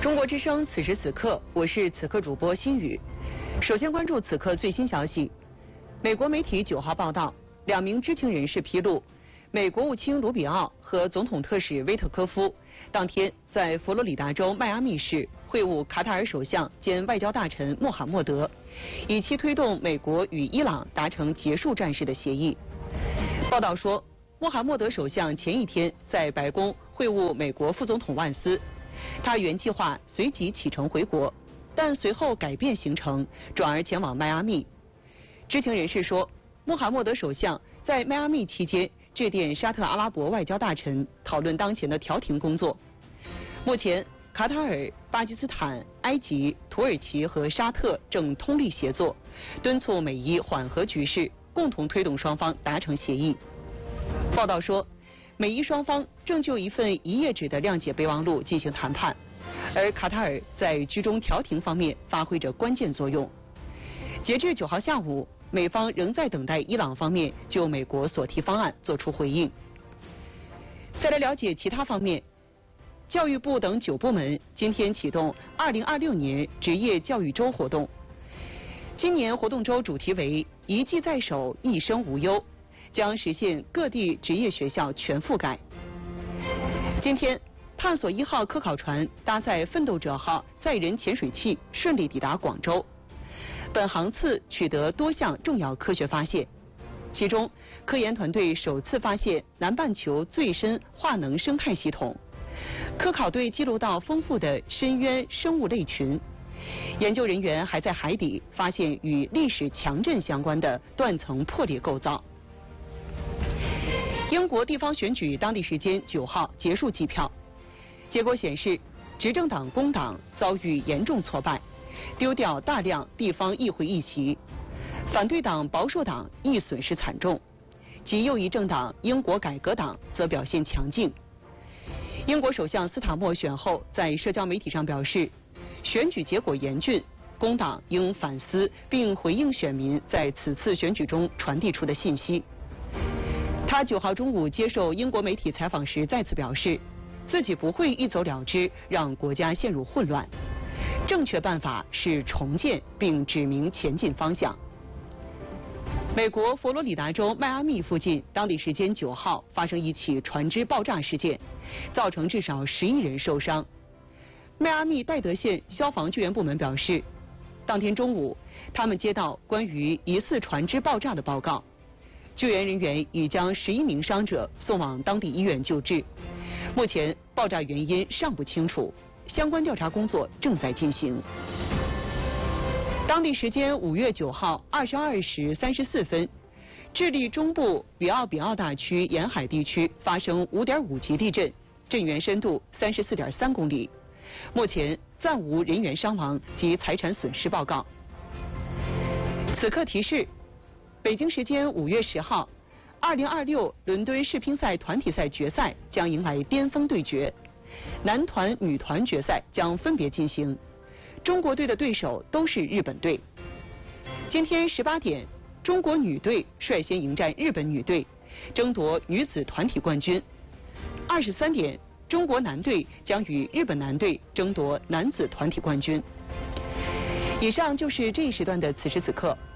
中国之声此时此刻，我是此刻主播心雨。首先关注此刻最新消息。美国媒体9号报道，2名知情人士披露，美国务卿卢比奥和总统特使威特科夫当天在佛罗里达州迈阿密市会晤卡塔尔首相兼外交大臣穆罕默德，以期推动美国与伊朗达成结束战事的协议。报道说，穆罕默德首相前一天在白宫会晤美国副总统万斯，他原计划随即启程回国，但随后改变行程，转而前往迈阿密。知情人士说，穆罕默德首相在迈阿密期间致电沙特阿拉伯外交大臣，讨论当前的调停工作。目前，卡塔尔、巴基斯坦、埃及、土耳其和沙特正通力协作，敦促美伊缓和局势，共同推动双方达成协议。报道说，美伊双方正就一份1页纸的谅解备忘录进行谈判，而卡塔尔在居中调停方面发挥着关键作用。截至9号下午，美方仍在等待伊朗方面就美国所提方案作出回应。再来了解其他方面，教育部等9部门今天启动2026年职业教育周活动。今年活动周主题为“一技在手，一生无忧”，将实现各地职业学校全覆盖。今天，探索1号科考船搭载奋斗者号载人潜水器顺利抵达广州。本航次取得多项重要科学发现，其中科研团队首次发现南半球最深化能生态系统，科考队记录到丰富的深渊生物类群，研究人员还在海底发现与历史强震相关的断层破裂构造。英国地方选举当地时间9号结束计票，结果显示，执政党工党遭遇严重挫败，丢掉大量地方议会议席，反对党保守党亦损失惨重，极右翼政党英国改革党则表现强劲。英国首相斯塔默选后在社交媒体上表示，选举结果严峻，工党应反思并回应选民在此次选举中传递出的信息。他9号中午接受英国媒体采访时再次表示，自己不会一走了之，让国家陷入混乱。正确办法是重建并指明前进方向。美国佛罗里达州迈阿密附近，当地时间9号发生一起船只爆炸事件，造成至少11人受伤。迈阿密戴德县消防救援部门表示，当天中午，他们接到关于疑似船只爆炸的报告，救援人员已将11名伤者送往当地医院救治。目前，爆炸原因尚不清楚，相关调查工作正在进行。当地时间5月9号22时34分，智利中部比奥比奥大区沿海地区发生5.5级地震，震源深度34.3公里。目前暂无人员伤亡及财产损失报告。此刻提示：北京时间5月10号，2026伦敦世乒赛团体赛决赛将迎来巅峰对决。男团、女团决赛将分别进行，中国队的对手都是日本队。今天18点，中国女队率先迎战日本女队，争夺女子团体冠军。23点，中国男队将与日本男队争夺男子团体冠军。以上就是这一时段的此时此刻。